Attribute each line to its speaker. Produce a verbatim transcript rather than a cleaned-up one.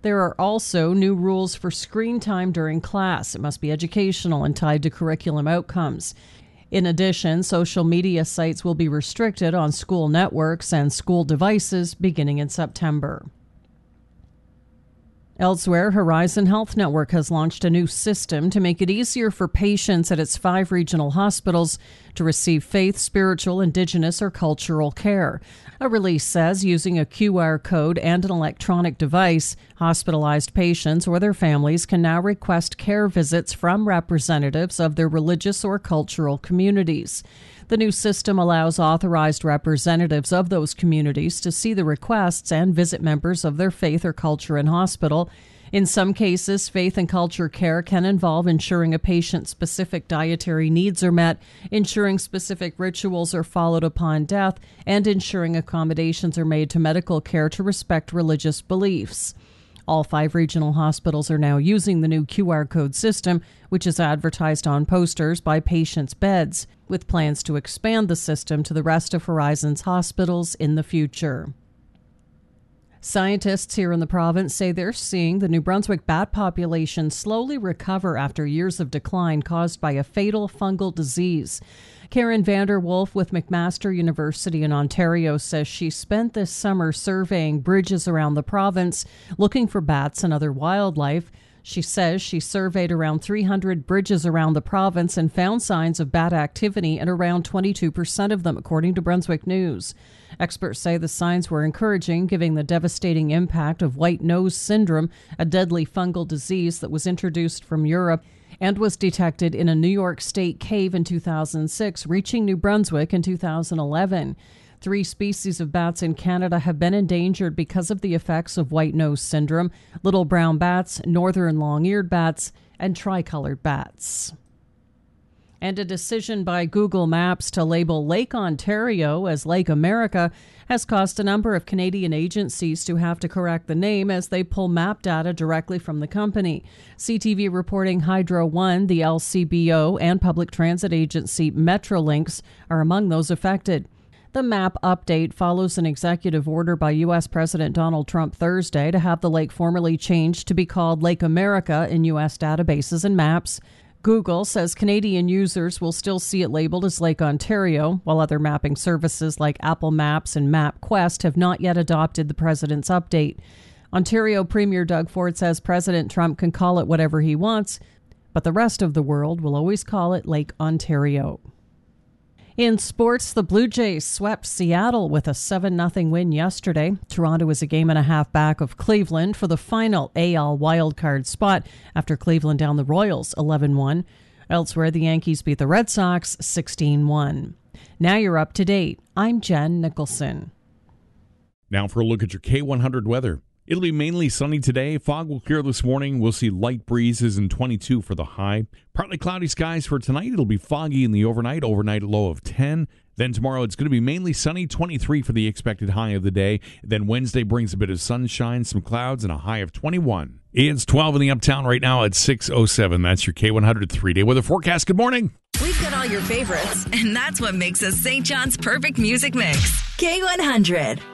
Speaker 1: There are also new rules for screen time during class. It must be educational and tied to curriculum outcomes. In addition, social media sites will be restricted on school networks and school devices beginning in September. Elsewhere, Horizon Health Network has launched a new system to make it easier for patients at its five regional hospitals to receive faith, spiritual, indigenous, or cultural care. A release says using a Q R code and an electronic device, hospitalized patients or their families can now request care visits from representatives of their religious or cultural communities. The new system allows authorized representatives of those communities to see the requests and visit members of their faith or culture in hospital. In some cases, faith and culture care can involve ensuring a patient's specific dietary needs are met, ensuring specific rituals are followed upon death, and ensuring accommodations are made to medical care to respect religious beliefs. All five regional hospitals are now using the new Q R code system, which is advertised on posters by patients' beds, with plans to expand the system to the rest of Horizon's hospitals in the future. Scientists here in the province say they're seeing the New Brunswick bat population slowly recover after years of decline caused by a fatal fungal disease. Karen Vanderwolf with McMaster University in Ontario says she spent this summer surveying bridges around the province, looking for bats and other wildlife. She says she surveyed around three hundred bridges around the province and found signs of bat activity in around twenty-two percent of them, according to Brunswick News. Experts say the signs were encouraging, given the devastating impact of white nose syndrome, a deadly fungal disease that was introduced from Europe and was detected in a New York State cave in two thousand six, reaching New Brunswick in two thousand eleven. Three species of bats in Canada have been endangered because of the effects of white nose syndrome: little brown bats, northern long-eared bats, and tricolored bats. And a decision by Google Maps to label Lake Ontario as Lake America has caused a number of Canadian agencies to have to correct the name as they pull map data directly from the company. C T V reporting Hydro One, the L C B O, and public transit agency Metrolinx are among those affected. The map update follows an executive order by U S President Donald Trump Thursday to have the lake formally changed to be called Lake America in U S databases and maps. Google says Canadian users will still see it labeled as Lake Ontario, while other mapping services like Apple Maps and MapQuest have not yet adopted the president's update. Ontario Premier Doug Ford says President Trump can call it whatever he wants, but the rest of the world will always call it Lake Ontario. In sports, the Blue Jays swept Seattle with a seven nothing win yesterday. Toronto is a game and a half back of Cleveland for the final A L wildcard spot after Cleveland downed the Royals eleven one. Elsewhere, the Yankees beat the Red Sox sixteen one. Now you're up to date. I'm Jen Nicholson.
Speaker 2: Now for a look at your K one hundred weather. It'll be mainly sunny today. Fog will clear this morning. We'll see light breezes and twenty-two for the high. Partly cloudy skies for tonight. It'll be foggy in the overnight. Overnight low of ten. Then tomorrow it's going to be mainly sunny. twenty-three for the expected high of the day. Then Wednesday brings a bit of sunshine, some clouds, and a high of twenty-one. It's twelve in the Uptown right now at six oh seven. That's your K one hundred three-day weather forecast. Good morning.
Speaker 3: We've got all your favorites, and that's what makes us Saint John's perfect music mix. K one hundred.